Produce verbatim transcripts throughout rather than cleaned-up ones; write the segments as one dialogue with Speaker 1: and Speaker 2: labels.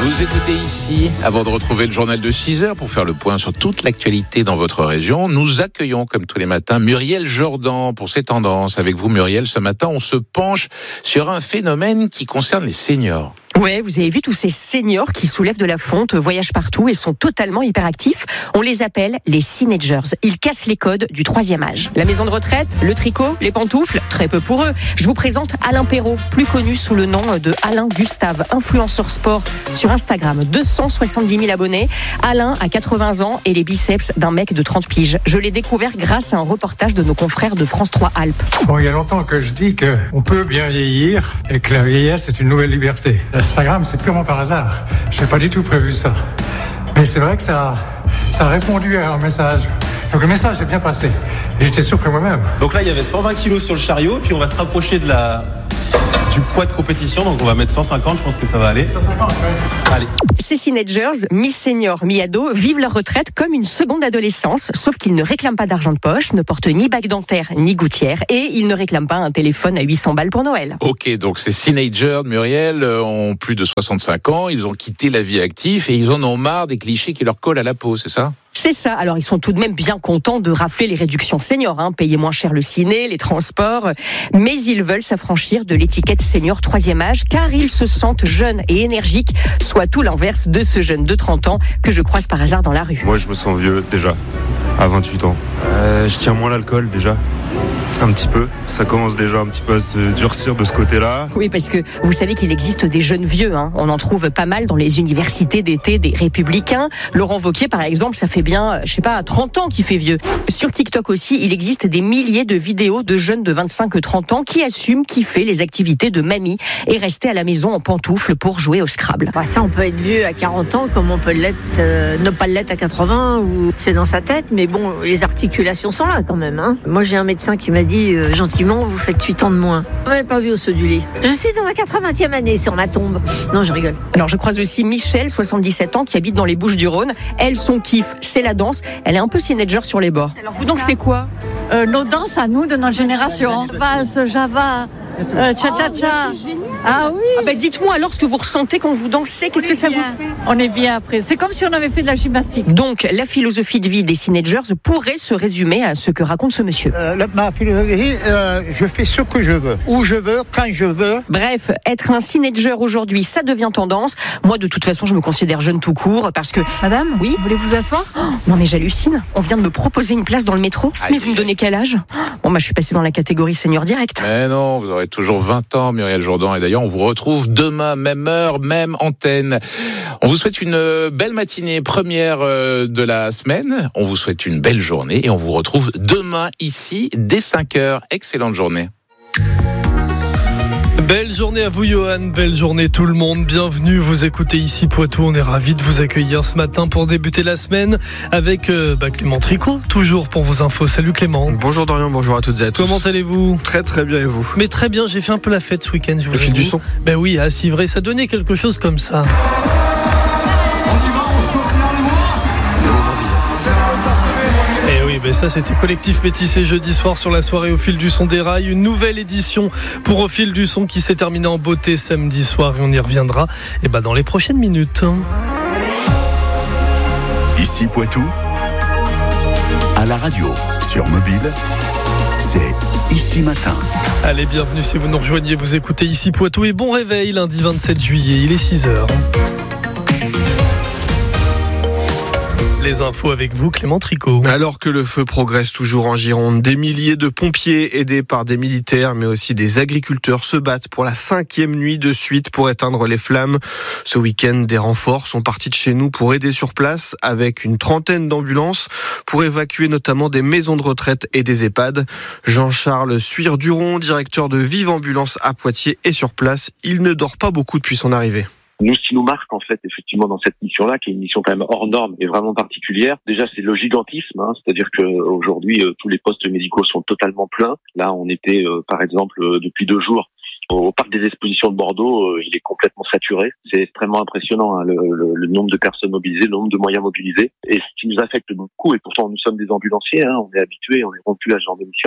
Speaker 1: Vous écoutez ici, avant de retrouver le journal de six heures pour faire le point sur toute l'actualité dans votre région. Nous accueillons, comme tous les matins, Muriel Jourdan pour ses tendances. Avec vous, Muriel, ce matin, on se penche sur un phénomène qui concerne les seniors.
Speaker 2: Ouais, vous avez vu tous ces seniors qui soulèvent de la fonte, voyagent partout et sont totalement hyperactifs. On les appelle les Cinagers. Ils cassent les codes du troisième âge. La maison de retraite, le tricot, les pantoufles, très peu pour eux. Je vous présente Alain Perrault, plus connu sous le nom de Alain Gustave, influenceur sport sur Instagram. deux cent soixante-dix mille abonnés. Alain a quatre-vingts ans et les biceps d'un mec de trente piges. Je l'ai découvert grâce à un reportage de nos confrères de France trois Alpes.
Speaker 3: Bon, il y a longtemps que je dis qu'on peut bien vieillir et que la vieillesse est une nouvelle liberté. Instagram, c'est purement par hasard. Je n'ai pas du tout prévu ça. Mais c'est vrai que ça, ça a répondu à un message. Donc le message est bien passé. Et j'étais surpris moi-même.
Speaker 4: Donc là, il y avait cent vingt kilos sur le chariot, puis on va se rapprocher de la... du poids de compétition, donc on va mettre cent cinquante, je pense que ça va aller.
Speaker 3: cent cinquante, oui.
Speaker 4: Allez.
Speaker 2: Ces Cinagers, mi-senior, mi-ado, vivent leur retraite comme une seconde adolescence, sauf qu'ils ne réclament pas d'argent de poche, ne portent ni bague dentaire, ni gouttière, et ils ne réclament pas un téléphone à huit cents balles pour Noël.
Speaker 1: Ok, donc ces Cinagers, Muriel, ont plus de soixante-cinq ans, ils ont quitté la vie active et ils en ont marre des clichés qui leur collent à la peau, c'est ça ?
Speaker 2: C'est ça. Alors, ils sont tout de même bien contents de rafler les réductions seniors, hein, payer moins cher le ciné, les transports. Mais ils veulent s'affranchir de l'étiquette senior troisième âge, car ils se sentent jeunes et énergiques, soit tout l'inverse de ce jeune de trente ans que je croise par hasard dans la rue.
Speaker 5: Moi, je me sens vieux, déjà, à vingt-huit ans. Euh, je tiens moins l'alcool, déjà. Un petit peu. Ça commence déjà un petit peu à se durcir de ce côté-là.
Speaker 2: Oui, parce que vous savez qu'il existe des jeunes vieux. Hein. On en trouve pas mal dans les universités d'été des Républicains. Laurent Wauquiez, par exemple, ça fait bien, je sais pas, trente ans qu'il fait vieux. Sur TikTok aussi, il existe des milliers de vidéos de jeunes de vingt-cinq à trente ans qui assument kiffer les activités de mamie et rester à la maison en pantoufles pour jouer au Scrabble.
Speaker 6: Bah ça, on peut être vieux à quarante ans comme on peut l'être, euh, ne pas l'être à quatre-vingts, ou c'est dans sa tête, mais bon, les articulations sont là quand même. Hein. Moi, j'ai un médecin qui m'a dit euh, gentiment, vous faites huit ans de moins. On m'avait pas vu au saut du lit. Je suis dans ma quatre-vingtième année sur ma tombe. Non, je rigole.
Speaker 2: Alors, je croise aussi Michel, soixante-dix-sept ans, qui habite dans les Bouches-du-Rhône. Elle, son kiff, c'est la danse. Elle est un peu Cinéger sur les bords.
Speaker 7: Alors, vous, donc, c'est quoi
Speaker 8: euh, Nos danses à nous, de notre génération. Basse, Java, euh, cha-cha-cha. Ah oui.
Speaker 2: Ah ben, dites-moi alors ce que vous ressentez quand vous dansez. Qu'est-ce que ça
Speaker 8: bien.
Speaker 2: vous fait?
Speaker 8: On est bien après. C'est comme si on avait fait de la gymnastique.
Speaker 2: Donc, la philosophie de vie des Cinagers pourrait se résumer à ce que raconte ce monsieur.
Speaker 9: Euh, la, ma philosophie, euh, je fais ce que je veux, où je veux, quand je veux.
Speaker 2: Bref, être un Cinager aujourd'hui, ça devient tendance. Moi, de toute façon, je me considère jeune tout court parce que...
Speaker 7: Madame,
Speaker 2: oui,
Speaker 7: voulez vous asseoir?
Speaker 2: Oh, non mais j'hallucine. On vient de me proposer une place dans le métro. Aïe, mais vous me donnez quel âge? Bon, bah, je suis passé dans la catégorie senior direct.
Speaker 1: Mais non, vous aurez toujours vingt ans, Muriel Jourdan. Et d'ailleurs, on vous retrouve demain, même heure, même antenne. On vous souhaite une belle matinée, première de la semaine. On vous souhaite une belle journée et on vous retrouve demain ici dès cinq heures. Excellente journée.
Speaker 10: Belle journée à vous Johan, belle journée tout le monde, bienvenue, vous écoutez ici Poitou, on est ravis de vous accueillir ce matin pour débuter la semaine avec euh, bah, Clément Tricot, toujours pour vos infos. Salut Clément.
Speaker 5: Bonjour Dorian, bonjour à toutes et à tous.
Speaker 10: Comment allez-vous?
Speaker 5: Très très bien et vous?
Speaker 10: Mais très bien, j'ai fait un peu la fête ce week-end. Je vous
Speaker 5: Le fil du son?
Speaker 10: Ben oui, à Civray, ça donnait quelque chose comme ça. Mais ça, c'était Collectif Métissé jeudi soir sur la soirée Au Fil du Son des Rails. Une nouvelle édition pour Au Fil du Son qui s'est terminée en beauté samedi soir et on y reviendra et ben dans les prochaines minutes.
Speaker 11: Ici Poitou, à la radio, sur mobile, c'est Ici Matin.
Speaker 10: Allez, bienvenue si vous nous rejoignez, vous écoutez Ici Poitou et bon réveil lundi vingt-sept juillet, il est six heures. Les infos avec vous, Clément Tricot.
Speaker 5: Alors que le feu progresse toujours en Gironde, des milliers de pompiers aidés par des militaires, mais aussi des agriculteurs se battent pour la cinquième nuit de suite pour éteindre les flammes. Ce week-end, des renforts sont partis de chez nous pour aider sur place avec une trentaine d'ambulances pour évacuer notamment des maisons de retraite et des EHPAD. Jean-Charles Suire-Duron, directeur de Vive Ambulance à Poitiers, est sur place. Il ne dort pas beaucoup depuis son arrivée.
Speaker 12: Nous, ce qui nous marque, en fait, effectivement, dans cette mission-là, qui est une mission quand même hors norme et vraiment particulière, déjà, c'est le gigantisme, hein, c'est-à-dire que aujourd'hui, euh, tous les postes médicaux sont totalement pleins. Là, on était, euh, par exemple, euh, depuis deux jours, au parc des expositions de Bordeaux, euh, il est complètement saturé. C'est extrêmement impressionnant, hein, le, le, le nombre de personnes mobilisées, le nombre de moyens mobilisés. Et ce qui nous affecte beaucoup, et pourtant nous sommes des ambulanciers, hein, on est habitués, on est rompus à ce genre de mission,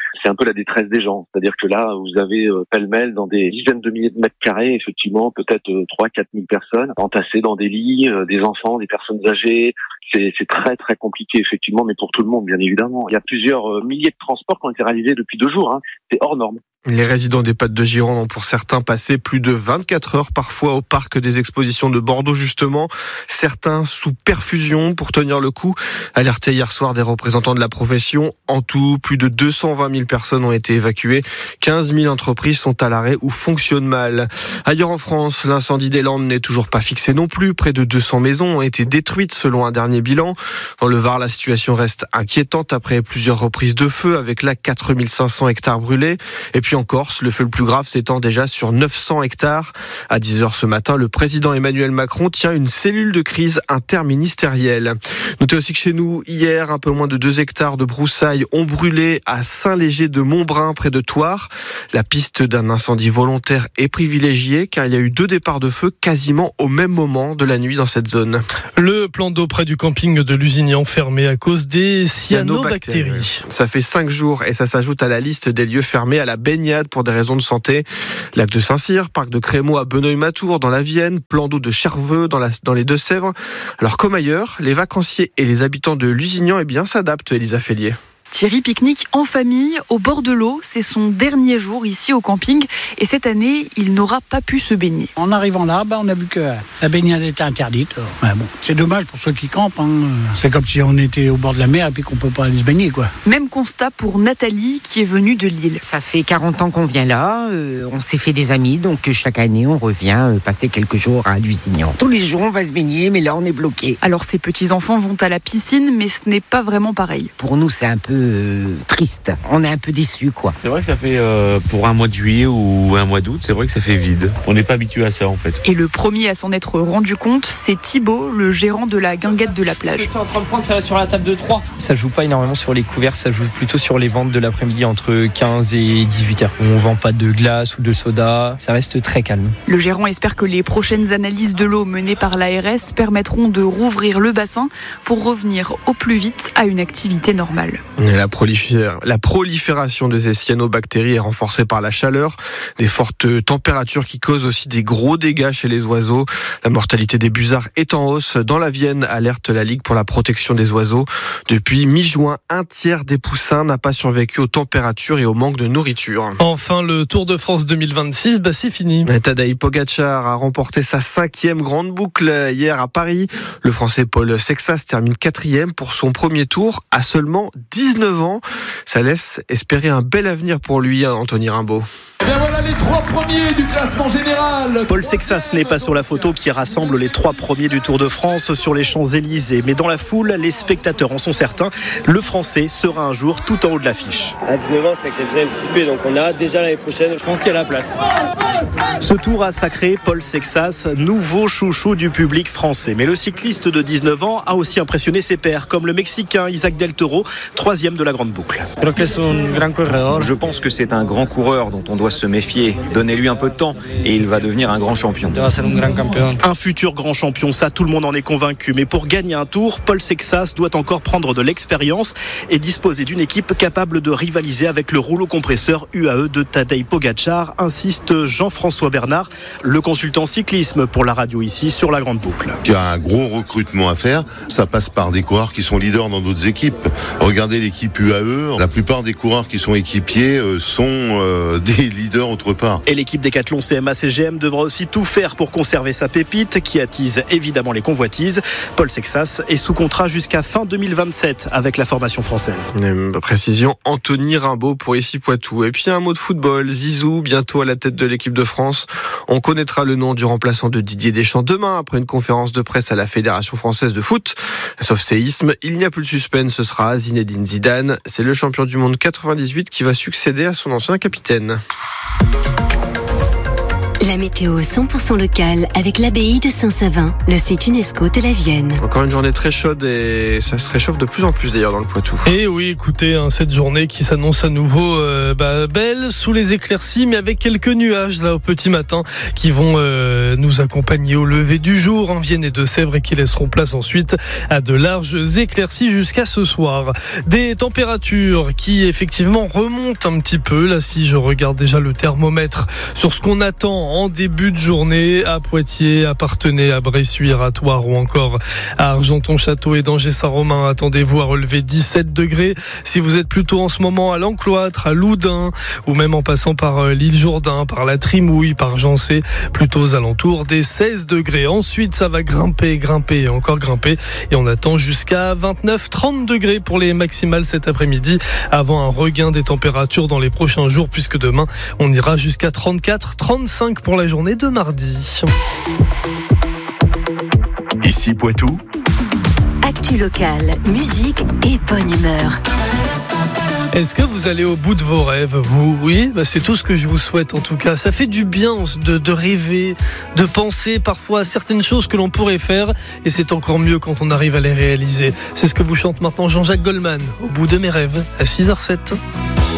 Speaker 12: c'est un peu la détresse des gens. C'est-à-dire que là, vous avez euh, pêle-mêle dans des dizaines de milliers de mètres carrés, effectivement, peut-être euh, trois à quatre mille personnes entassées dans des lits, euh, des enfants, des personnes âgées. C'est, c'est très très compliqué, effectivement, mais pour tout le monde, bien évidemment. Il y a plusieurs euh, milliers de transports qui ont été réalisés depuis deux jours. Hein. C'est hors norme.
Speaker 5: Les résidents des Pattes de Gironde ont pour certains passé plus de vingt-quatre heures parfois au parc des expositions de Bordeaux justement, certains sous perfusion pour tenir le coup. Alertés hier soir des représentants de la profession, en tout plus de deux cent vingt mille personnes ont été évacuées, quinze mille entreprises sont à l'arrêt ou fonctionnent mal. Ailleurs en France, l'incendie des Landes n'est toujours pas fixé non plus, près de deux cents maisons ont été détruites selon un dernier bilan. Dans le Var, la situation reste inquiétante après plusieurs reprises de feu avec là quatre mille cinq cents hectares brûlés. Et puis en Corse, le feu le plus grave s'étend déjà sur neuf cents hectares. À dix heures ce matin, le président Emmanuel Macron tient une cellule de crise interministérielle. Notez aussi que chez nous, hier, un peu moins de deux hectares de broussailles ont brûlé à Saint-Léger-de-Montbrun, près de Thouars. La piste d'un incendie volontaire est privilégiée car il y a eu deux départs de feu quasiment au même moment de la nuit dans cette zone.
Speaker 10: Le plan d'eau près du camping de Lusignan fermé à cause des cyanobactéries.
Speaker 5: Ça fait cinq jours et ça s'ajoute à la liste des lieux fermés à la baignade pour des raisons de santé. Lac de Saint-Cyr, parc de Crémaux à Benoît-Matour dans la Vienne, plan d'eau de Cherveux dans, la, dans les Deux-Sèvres. Alors comme ailleurs, les vacanciers et les habitants de Lusignan eh bien, s'adaptent, Elisa Fellier.
Speaker 7: Thierry pique-nique en famille au bord de l'eau. C'est son dernier jour ici au camping et cette année, il n'aura pas pu se baigner.
Speaker 13: En arrivant là, bah, on a vu que la baignade était interdite. Ouais, bon, c'est dommage pour ceux qui campent. Hein. C'est comme si on était au bord de la mer et puis qu'on ne peut pas aller se baigner, quoi.
Speaker 7: Même constat pour Nathalie qui est venue de Lille.
Speaker 14: Ça fait quarante ans qu'on vient là. Euh, on s'est fait des amis, donc chaque année, on revient euh, passer quelques jours à Lusignan. Tous les jours, on va se baigner, mais là, on est bloqué.
Speaker 7: Alors, ces petits-enfants vont à la piscine, mais ce n'est pas vraiment pareil.
Speaker 14: Pour nous, c'est un peu Euh, triste. On est un peu déçus, quoi.
Speaker 15: C'est vrai que ça fait euh, pour un mois de juillet ou un mois d'août, c'est vrai que ça fait vide. On n'est pas habitué à ça en fait.
Speaker 7: Et le premier à s'en être rendu compte, c'est Thibaut, le gérant de la guinguette de la plage.
Speaker 16: Ce que tu es en train de prendre, ça va sur la table de trois. Ça joue pas énormément sur les couverts, ça joue plutôt sur les ventes de l'après-midi entre quinze et dix-huit heures. On vend pas de glace ou de soda, ça reste très calme.
Speaker 7: Le gérant espère que les prochaines analyses de l'eau menées par l'A R S permettront de rouvrir le bassin pour revenir au plus vite à une activité normale.
Speaker 5: La La prolifération de ces cyanobactéries est renforcée par la chaleur, des fortes températures qui causent aussi des gros dégâts chez les oiseaux. La mortalité des busards est en hausse. Dans la Vienne, alerte la Ligue pour la protection des oiseaux. Depuis mi-juin, un tiers des poussins n'a pas survécu aux températures et au manque de nourriture.
Speaker 10: Enfin, le Tour de France deux mille vingt-six, bah c'est fini.
Speaker 5: Tadej Pogačar a remporté sa cinquième grande boucle hier à Paris. Le Français Paul Sexas termine quatrième pour son premier tour à seulement dix-neuf ans. Ça laisse espérer un bel avenir pour lui, Anthony Rimbaud.
Speaker 17: Et bien voilà les trois premiers du classement général.
Speaker 18: Paul Sexas n'est pas sur la photo qui rassemble les trois premiers du Tour de France sur les Champs-Élysées. Mais dans la foule, les spectateurs en sont certains. Le Français sera un jour tout en haut de l'affiche.
Speaker 19: À dix-neuf ans, c'est exceptionnel ce qu'il fait. Donc on a hâte déjà l'année prochaine. Je pense qu'il y a la place.
Speaker 18: Ce tour a sacré Paul Sexas, nouveau chouchou du public français. Mais le cycliste de dix-neuf ans a aussi impressionné ses pairs, comme le Mexicain Isaac Del Toro, troisième de la grande boucle.
Speaker 20: Je pense que c'est un grand coureur dont on doit se méfier. Donnez-lui un peu de temps et il va devenir un grand champion.
Speaker 18: Un futur grand champion, ça tout le monde en est convaincu. Mais pour gagner un tour, Paul Sexas doit encore prendre de l'expérience et disposer d'une équipe capable de rivaliser avec le rouleau compresseur U A E de Tadej Pogačar, insiste Jean-François Bernard, le consultant cyclisme pour la radio ici sur la grande boucle.
Speaker 21: Il y a un gros recrutement à faire. Ça passe par des coureurs qui sont leaders dans d'autres équipes. Regardez l'équipe U A E. La plupart des coureurs qui sont équipiers sont euh, des leader autre part.
Speaker 18: Et l'équipe Décathlon C M A C G M devra aussi tout faire pour conserver sa pépite qui attise évidemment les convoitises. Paul Sexas est sous contrat jusqu'à fin deux mille vingt-sept avec la formation française.
Speaker 5: Une précision, Anthony Rimbaud pour ici Poitou. Et puis un mot de football, Zizou bientôt à la tête de l'équipe de France. On connaîtra le nom du remplaçant de Didier Deschamps demain après une conférence de presse à la Fédération française de foot. Sauf séisme, il n'y a plus de suspense, ce sera Zinedine Zidane. C'est le champion du monde quatre-vingt-dix-huit qui va succéder à son ancien capitaine.
Speaker 3: La météo cent pour cent locale avec l'abbaye de Saint-Savin, le site UNESCO de la Vienne.
Speaker 5: Encore une journée très chaude et ça se réchauffe de plus en plus d'ailleurs dans le Poitou.
Speaker 10: Et oui, écoutez, hein, cette journée qui s'annonce à nouveau euh, bah, belle, sous les éclaircies, mais avec quelques nuages là au petit matin qui vont euh, nous accompagner au lever du jour en Vienne et Deux-Sèvres et qui laisseront place ensuite à de larges éclaircies jusqu'à ce soir. Des températures qui effectivement remontent un petit peu. Là, si je regarde déjà le thermomètre sur ce qu'on attend en début de journée à Poitiers, à Parthenay, à Bressuire, à Thouars ou encore à Argenton-Château et d'Angers-Saint-Romain. Attendez-vous à relever dix-sept degrés. Si vous êtes plutôt en ce moment à l'Encloître, à Loudun ou même en passant par l'île Jourdain, par la Trimouille, par Jancé, plutôt aux alentours des seize degrés. Ensuite, ça va grimper, grimper et encore grimper et on attend jusqu'à vingt-neuf trente degrés pour les maximales cet après-midi avant un regain des températures dans les prochains jours puisque demain, on ira jusqu'à trente-quatre trente-cinq pour la journée de mardi.
Speaker 11: Ici Poitou.
Speaker 3: Actu locale, musique et bonne humeur.
Speaker 10: Est-ce que vous allez au bout de vos rêves, vous? Oui, bah c'est tout ce que je vous souhaite en tout cas. Ça fait du bien de, de rêver, de penser parfois à certaines choses que l'on pourrait faire et c'est encore mieux quand on arrive à les réaliser. C'est ce que vous chante maintenant Jean-Jacques Goldman, au bout de mes rêves, à six heures zéro sept.